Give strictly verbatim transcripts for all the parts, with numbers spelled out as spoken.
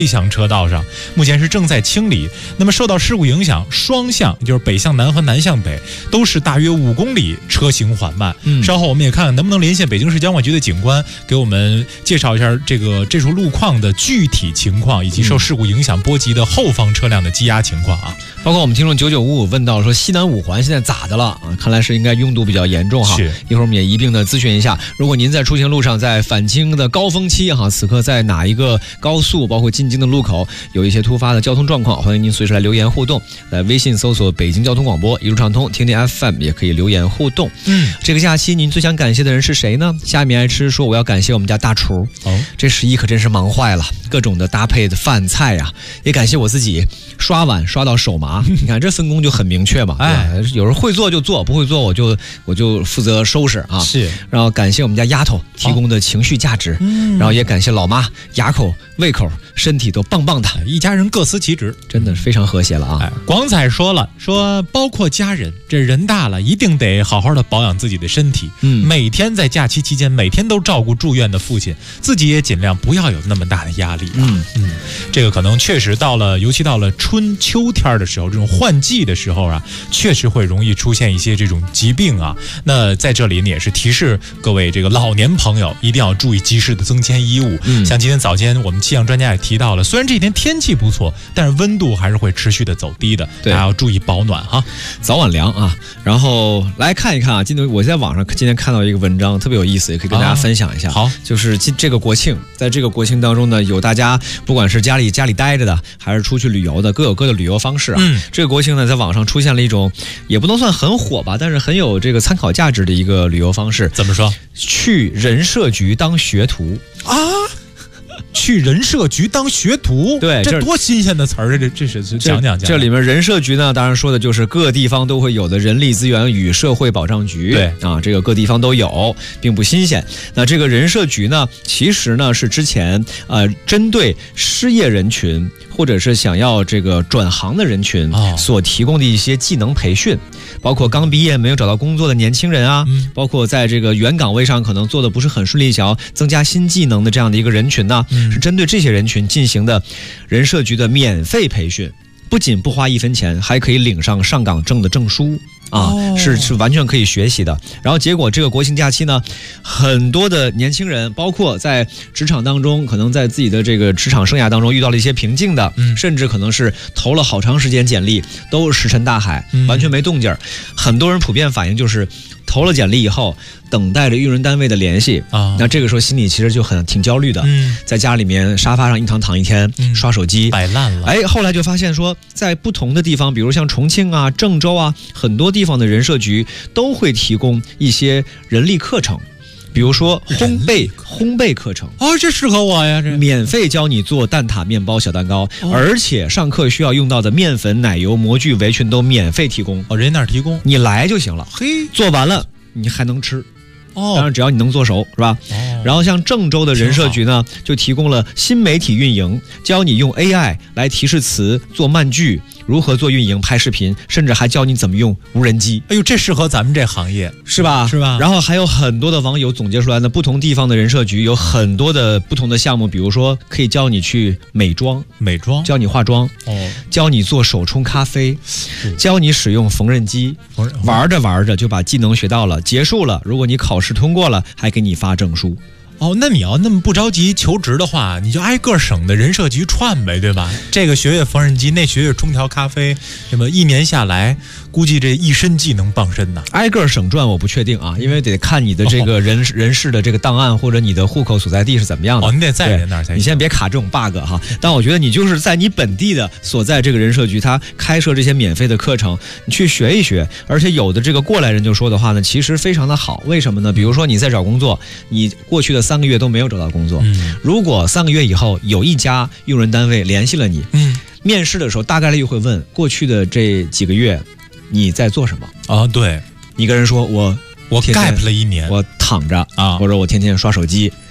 向车道上，目前是正在清理。那么受到事故影响，双向就是北向南和南向北都是大约五公里，车行缓慢。嗯，稍后我们也看看能不能连线北京市交管局的警官，给我们介绍一下这个这处路况的具体情况，以及受事故影响波及的后方车辆的积压情况啊。 包括我们听众九九五五问到说西南五环现在咋的了啊？看来是应该拥堵比较严重哈。 是， 一会儿我们也一并的咨询一下，如果您在出行路上在返京的高峰期哈，此刻在哪一个高速包括进京的路口有一些突发的交通状况，欢迎您随时来留言互动，在微信搜索北京交通广播一路畅通，听听 F M 也可以留言互动。 嗯， 这个假期您最想感谢的人是谁呢？下面爱吃说我要感谢我们家大厨哦，这十一可真是忙坏了，各种的搭配的饭菜呀、啊，也感谢我自己刷碗刷到手麻，你看这分工就很明确嘛，哎，有人会做就做，不会做我就我就负责收拾啊。 是， 然后感谢我们家丫头提供的情绪价值，嗯，然后也感谢老妈牙口胃口身体都棒棒的， 一家人各司其职， 真的是非常和谐了啊。 哎，广彩说了，说包括家人，这人大了一定得好好的保养自己的身体，嗯，每天在假期期间每天都照顾住院的父亲，自己也尽量不要有那么大的压力啊。嗯嗯，这个可能确实到了，尤其到了春秋天的时候，这种换季的时候啊，确实会容易出现一些这种疾病啊。那在这里呢，也是提示各位这个老年朋友一定要注意及时的增添衣物。嗯，像今天早间我们气象专家也提到了，虽然这几天天气不错，但是温度还是会持续的走低的，大家要注意保暖哈， 早晚凉啊。然后来看一看啊，今天我在网上今天看到一个文章特别有意思，也可以跟大家分享一下。 啊、好， 就是这个国庆，在这个国庆当中呢，有大家不管是家里家里待着的，还是出去旅游的，各有各的旅游方式啊。嗯，这个国庆呢，在网上出现了一种也不能算很火吧，但是很有这个参考价值的一个旅游方式。 怎么说？ 去人社局当学徒啊？去人社局当学徒， 对， 这多新鲜的词儿！这这是讲讲讲。 这里面人社局呢，当然说的就是各地方都会有的人力资源与社会保障局。 对啊，这个各地方都有，并不新鲜。那这个人社局呢，其实呢是之前呃针对失业人群或者是想要这个转行的人群所提供的一些技能培训，包括刚毕业没有找到工作的年轻人啊，嗯、包括在这个原岗位上可能做的不是很顺利，想要增加新技能的这样的一个人群呢。嗯是针对这些人群进行的人社局的免费培训，不仅不花一分钱，还可以领上上岗证的证书啊，哦、是是完全可以学习的。然后结果这个国庆假期呢，很多的年轻人，包括在职场当中，可能在自己的这个职场生涯当中遇到了一些瓶颈的，嗯、甚至可能是投了好长时间简历都石沉大海，嗯、完全没动静。很多人普遍反映就是投了简历以后，等待着用人单位的联系啊，那这个时候心里其实就很挺焦虑的，嗯，在家里面沙发上一躺躺一天，嗯、刷手机摆烂了。 哎，后来就发现说，在不同的地方，比如像重庆啊、郑州啊，很多地方的人社局都会提供一些人力课程。比如说烘焙烘焙课程哦，这适合我呀！这免费教你做蛋挞、面包、小蛋糕，哦、而且上课需要用到的面粉、奶油、模具、围裙都免费提供。 哦，人家那儿提供， 你来就行了。 嘿， 做完了你还能吃。 哦， 当然只要你能做熟，是吧？哦。然后像郑州的人社局呢，就提供了新媒体运营，教你用 A I 来提示词、做慢句。如何做运营、拍视频，甚至还教你怎么用无人机。 哎呦，这适合咱们这行业， 是吧？ 是吧？ 然后还有很多的网友总结出来的，不同地方的人社局有很多的不同的项目，比如说可以教你去美妆， 美妆， 教你化妆，哦，教你做手冲咖啡，教你使用缝纫机，玩着玩着就把技能学到了，结束了，如果你考试通过了，还给你发证书。 哦，那你要那么不着急求职的话，你就挨个省的人社局串呗，对吧？这个学学缝纫机，那学学冲调咖啡，什么一年下来，估计这一身技能傍身呐。 挨个省转我不确定啊，因为得看你的这个人、哦、人事的这个档案或者你的户口所在地是怎么样的。 哦，你得在人那儿才行。 你先别卡这种 bug 哈。但我觉得你就是在你本地的所在这个人社局，他开设这些免费的课程，你去学一学。而且有的这个过来人就说的话呢，其实非常的好。为什么呢？比如说你在找工作，你过去的三个月都没有找到工作，嗯、如果三个月以后有一家用人单位联系了你，嗯、面试的时候大概率会问过去的这几个月你在做什么啊？对， 你跟人说我我 gap 了一年， 我躺着啊，或者我天天刷手机。 这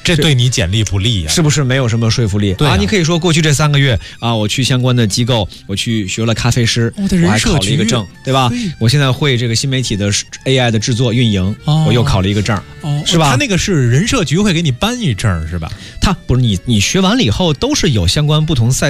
这对你简历不利呀、啊， 是不是没有什么说服力？ 对啊， 啊你可以说过去这三个月啊，我去相关的机构，我去学了咖啡师， 我, 我还考了一个证，对吧？我现在会这个新媒体的 A I 的制作运营，哦、我又考了一个证， 哦， 是吧？ 他那个是人社局会给你颁一证，是吧？ 他不是你，你学完了以后都是有相关不同赛。